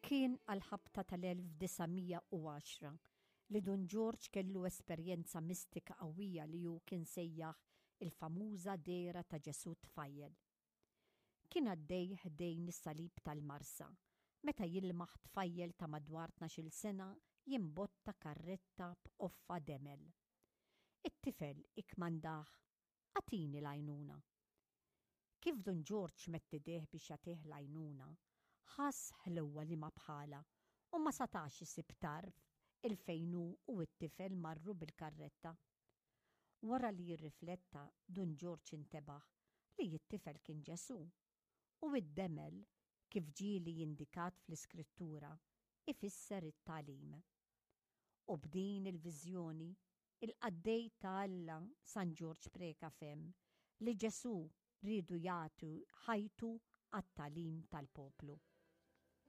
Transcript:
Kien għal-ħabta tal-1910 li Don George kellu esperjenza mistika qawwija li ju kien sejjaħ il-famuża dera ta' Ġesu tfajjel. Kien għaddej ħdejn is-salib tal-Marsa, meta jilmaħ tfajjel ta' madwar 12 sena jimbotta karretta b'offa demel. It-tifel ikmandaħ, "Għatini l-għajnuna." Kif Don George mettideh biex jagħtih l-għajnuna, ħass ħlewwa li ma bħala u ma satax isib tarf il-fejnu u t-tifel marru bil-karretta. Wara li jirrifletta Don George intebaħ li t-tifel kien Ġesu u id-demel kif ġieli jindikat fl-iskrittura ifisser it-tagħlim. U b'din il-viżjoni il-qaddej ta' Alla San George preka fem li Ġesu ridu jagħtu ħajtu għat-tagħlim tal-poplu.